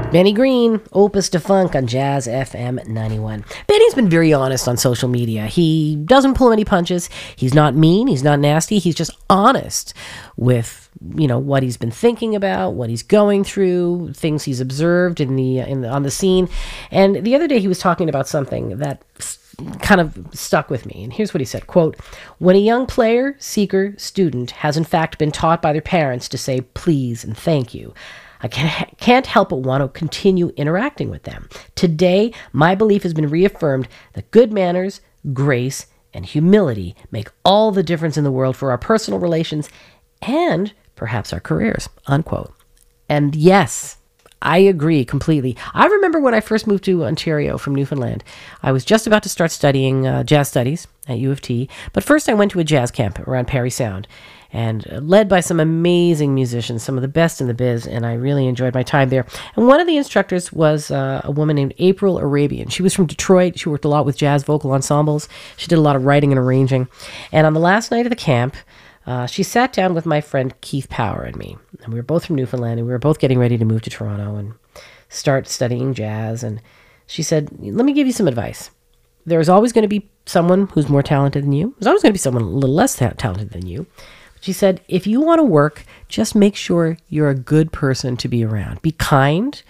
Benny Green, Opus de Funk on Jazz FM 91. Benny's been very honest on social media. He doesn't pull any punches. He's not mean. He's not nasty. He's just honest with, what he's been thinking about, what he's going through, things he's observed on the scene. And the other day he was talking about something that kind of stuck with me. And here's what he said, quote, "When a young player, seeker, student has in fact been taught by their parents to say please and thank you, I can't help but want to continue interacting with them. Today, my belief has been reaffirmed that good manners, grace, and humility make all the difference in the world for our personal relations and perhaps our careers," unquote. And yes, I agree completely. I remember when I first moved to Ontario from Newfoundland, I was just about to start studying jazz studies at U of T, but first I went to a jazz camp around Parry Sound, and led by some amazing musicians, some of the best in the biz, and I really enjoyed my time there. And one of the instructors was a woman named April Arabian. She was from Detroit. She worked a lot with jazz vocal ensembles. She did a lot of writing and arranging. And on the last night of the camp, she sat down with my friend Keith Power and me. And we were both from Newfoundland, and we were both getting ready to move to Toronto and start studying jazz. And she said, "Let me give you some advice. There's always going to be someone who's more talented than you. There's always going to be someone a little less talented than you. She said, if you want to work, just make sure you're a good person to be around. Be kind.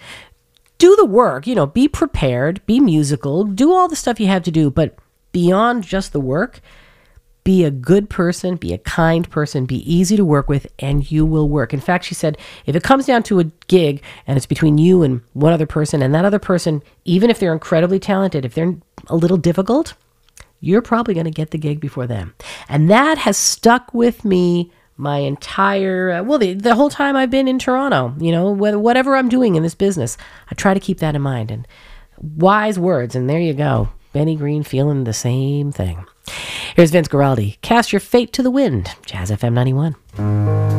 Do the work. Be prepared. Be musical. Do all the stuff you have to do. But beyond just the work, be a good person. Be a kind person. Be easy to work with, and you will work." In fact, she said, if it comes down to a gig and it's between you and one other person, and that other person, even if they're incredibly talented, if they're a little difficult, you're probably going to get the gig before them. And that has stuck with me my entire, the whole time I've been in Toronto. Whatever I'm doing in this business, I try to keep that in mind. And wise words, and there you go. Benny Green feeling the same thing. Here's Vince Guaraldi. Cast Your Fate to the Wind, Jazz FM 91.